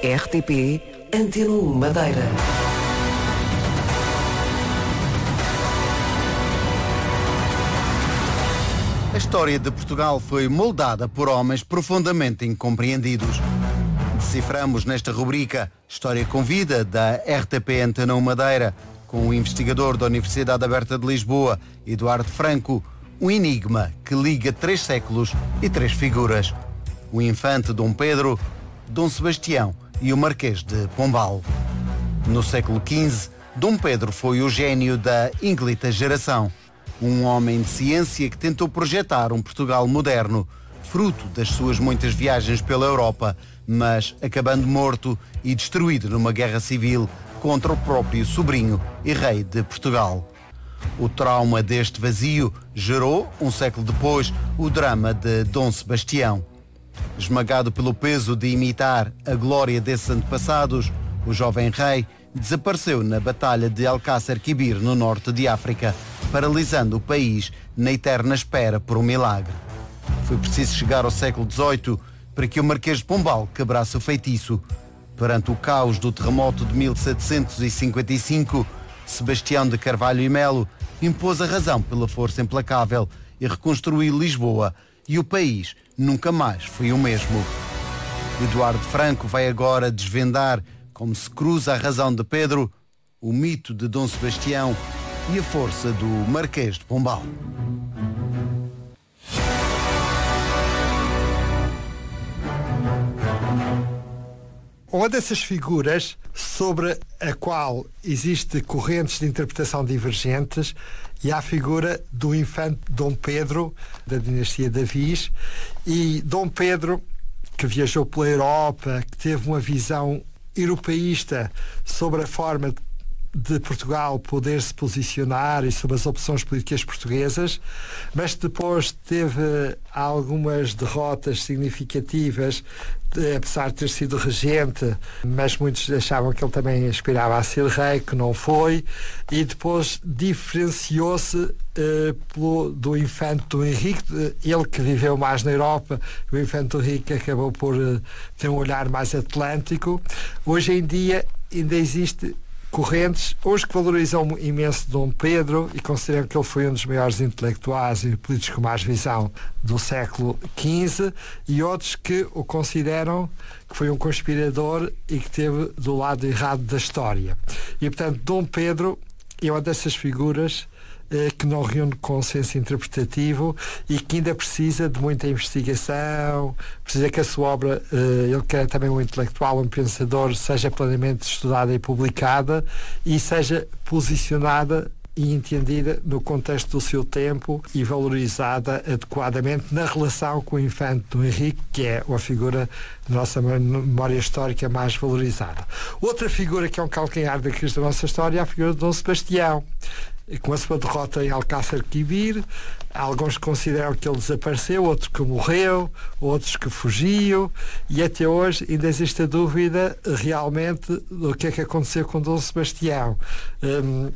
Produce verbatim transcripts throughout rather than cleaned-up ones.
R T P Antena um Madeira. A história de Portugal foi moldada por homens profundamente incompreendidos. Deciframos nesta rubrica História com Vida da R T P Antena um Madeira, com o investigador da Universidade Aberta de Lisboa, Eduardo Franco, um enigma que liga três séculos e três figuras: o infante Dom Pedro, Dom Sebastião e o Marquês de Pombal. No século quinze, Dom Pedro foi o gênio da ínclita geração, um homem de ciência que tentou projetar um Portugal moderno, fruto das suas muitas viagens pela Europa, mas acabando morto e destruído numa guerra civil contra o próprio sobrinho e rei de Portugal. O trauma deste vazio gerou, um século depois, o drama de Dom Sebastião. Esmagado pelo peso de imitar a glória desses antepassados, o jovem rei desapareceu na Batalha de Alcácer Quibir, no norte de África, paralisando o país na eterna espera por um milagre. Foi preciso chegar ao século dezoito para que o Marquês de Pombal quebrasse o feitiço. Perante o caos do terremoto de mil setecentos e cinquenta e cinco, Sebastião de Carvalho e Melo impôs a razão pela força implacável e reconstruiu Lisboa, e o país nunca mais foi o mesmo. Eduardo Franco vai agora desvendar como se cruza a razão de Pedro, o mito de Dom Sebastião e a força do Marquês de Pombal. Uma dessas figuras sobre a qual existe correntes de interpretação divergentes é a figura do infante Dom Pedro, da dinastia de Avis. E Dom Pedro, que viajou pela Europa, que teve uma visão europeísta sobre a forma de Portugal poder se posicionar e sobre as opções políticas portuguesas, mas depois teve algumas derrotas significativas, apesar de ter sido regente, mas muitos achavam que ele também aspirava a ser rei, que não foi, e depois diferenciou-se Uh, pelo, do infante do Henrique, ele que viveu mais na Europa. O infante do Henrique acabou por uh, ter um olhar mais atlântico. Hoje em dia ainda existe correntes, hoje que valorizam imenso Dom Pedro e consideram que ele foi um dos maiores intelectuais e políticos com mais visão do século quinze, e outros que o consideram que foi um conspirador e que esteve do lado errado da história. E portanto Dom Pedro é uma dessas figuras que não reúne consenso interpretativo e que ainda precisa de muita investigação, precisa que a sua obra, ele que é também um intelectual, um pensador, seja plenamente estudada e publicada e seja posicionada e entendida no contexto do seu tempo e valorizada adequadamente na relação com o infante do Henrique, que é uma figura da nossa memória histórica mais valorizada. Outra figura que é um calcanhar da crise da nossa história é a figura de Dom Sebastião. Com a sua derrota em Alcácer Quibir, alguns consideram que ele desapareceu, outros que morreu, outros que fugiu, e até hoje ainda existe a dúvida realmente do que é que aconteceu com Dom Sebastião. Um,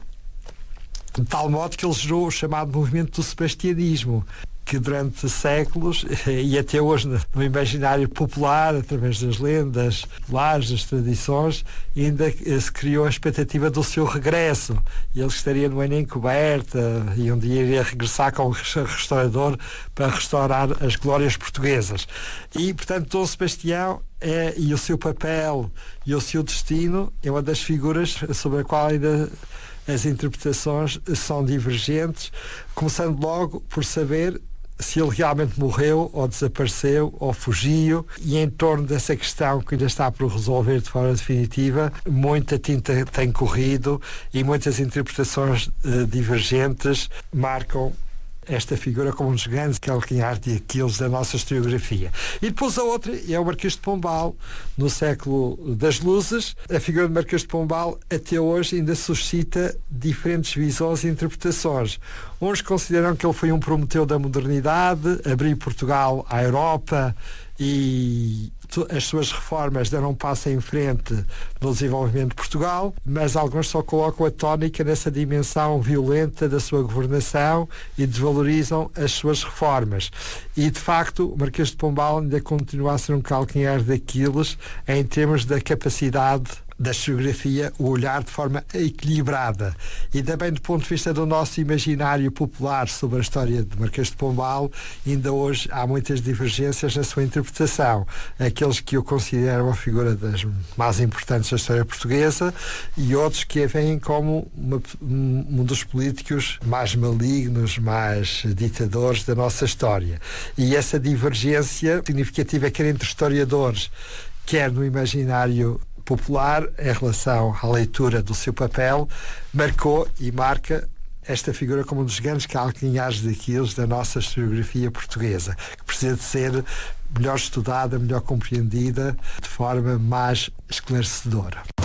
de tal modo que ele gerou o chamado movimento do sebastianismo, que durante séculos e até hoje no imaginário popular, através das lendas populares, das tradições, ainda se criou a expectativa do seu regresso. Ele estaria numa encoberta e um dia iria regressar como restaurador para restaurar as glórias portuguesas. E, portanto, Dom Sebastião é, e o seu papel e o seu destino é uma das figuras sobre a qual ainda as interpretações são divergentes, começando logo por saber se ele realmente morreu ou desapareceu ou fugiu, e em torno dessa questão que ainda está por resolver de forma definitiva, muita tinta tem corrido e muitas interpretações uh, divergentes marcam esta figura como um dos grandes calcanhares de Aquiles da nossa historiografia. E depois a outra é o Marquês de Pombal, no século das Luzes. A figura do Marquês de Pombal até hoje ainda suscita diferentes visões e interpretações. Uns consideram que ele foi um prometeu da modernidade, abriu Portugal à Europa e as suas reformas deram um passo em frente no desenvolvimento de Portugal, mas alguns só colocam a tónica nessa dimensão violenta da sua governação e desvalorizam as suas reformas. E, de facto, o Marquês de Pombal ainda continua a ser um calcanhar daqueles em termos da capacidade da historiografia, o olhar de forma equilibrada. E também do ponto de vista do nosso imaginário popular sobre a história de Marquês de Pombal, ainda hoje há muitas divergências na sua interpretação. Aqueles que o consideram a figura das mais importantes da história portuguesa e outros que a veem como uma, um dos políticos mais malignos, mais ditadores da nossa história. E essa divergência significativa, quer entre historiadores, quer no imaginário popular, em relação à leitura do seu papel, marcou e marca esta figura como um dos grandes calcanhares daqueles da nossa historiografia portuguesa, que precisa de ser melhor estudada, melhor compreendida, de forma mais esclarecedora.